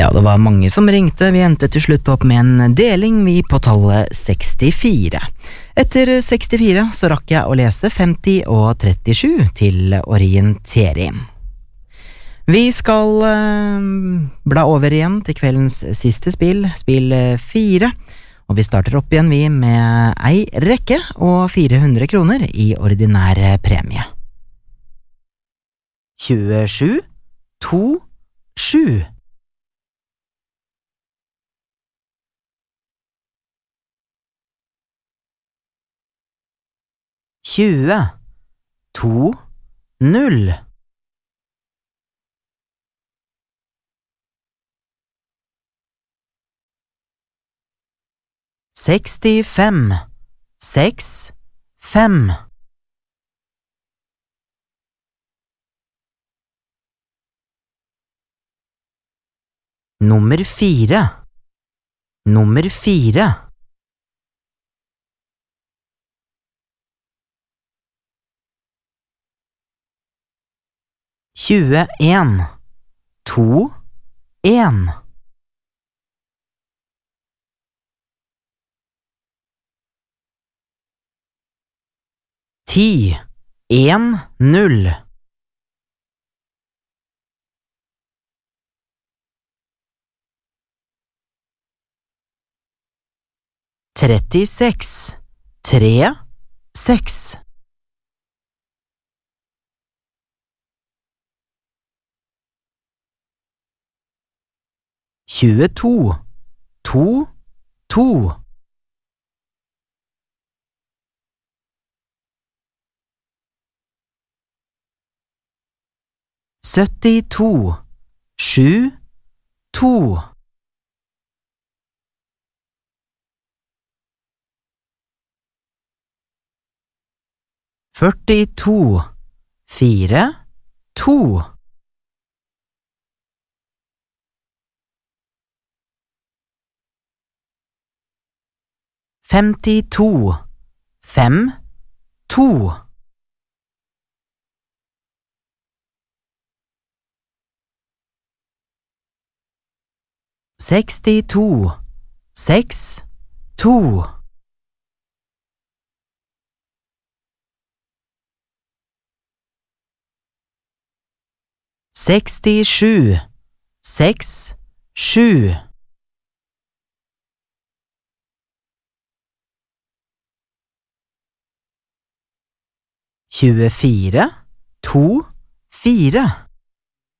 Ja, det var mange som ringte. Vi endte til slutt opp med en deling vi på tallet 64. Etter 64 så rakk jeg å lese 50 og 37 til orientering. Vi skal bla over igjen til kveldens siste spill, spill 4, og vi starter opp igjen vi med ei rekke og 400 kroner i ordinær premie. 27, 2, 7. 20, 2, 0. 65, 6, 5. Nummer 4, nummer 4. 21, 2, 1. 10, 1, 0. 36, 3, 6. 22, 2, 2. 72, 7, 2. 42, 4, 2. 52, 5, 2. 62, 6, 2. 67, 6, 7. 24, 2, 4.